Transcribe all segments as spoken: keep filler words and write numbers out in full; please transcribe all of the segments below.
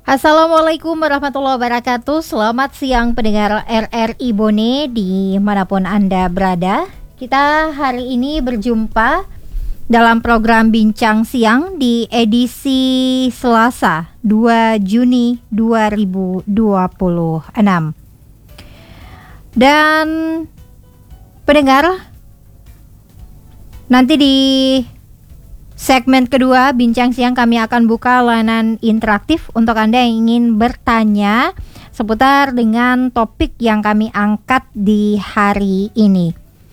Assalamualaikum warahmatullahi wabarakatuh. Selamat siang pendengar R R I Bone dimanapun Anda berada. Kita hari ini berjumpa dalam program Bincang Siang di edisi Selasa dua Juni dua ribu dua puluh enam. Dan pendengar, nanti di segmen kedua Bincang Siang kami akan buka layanan interaktif untuk Anda yang ingin bertanya seputar dengan topik yang kami angkat di hari ini.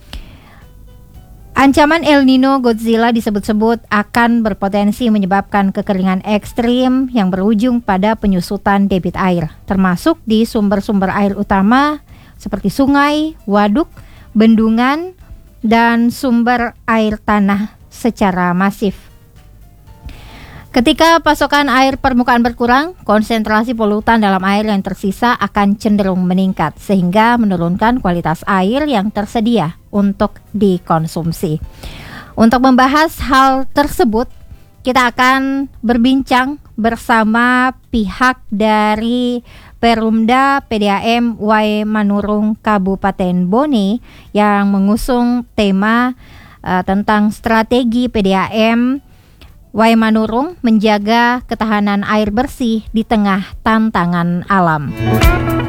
Ancaman El Nino Godzilla disebut-sebut akan berpotensi menyebabkan kekeringan ekstrim yang berujung pada penyusutan debit air, termasuk di sumber-sumber air utama seperti sungai, waduk, bendungan, dan sumber air tanah secara masif. Ketika pasokan air permukaan berkurang, konsentrasi polutan dalam air yang tersisa akan cenderung meningkat sehingga menurunkan kualitas air yang tersedia untuk dikonsumsi. Untuk membahas hal tersebut, kita akan berbincang bersama pihak dari Perumda P D A M Waimanurung Kabupaten Bone yang mengusung tema Uh, tentang strategi P D A M Waimanurung menjaga ketahanan air bersih di tengah tantangan alam.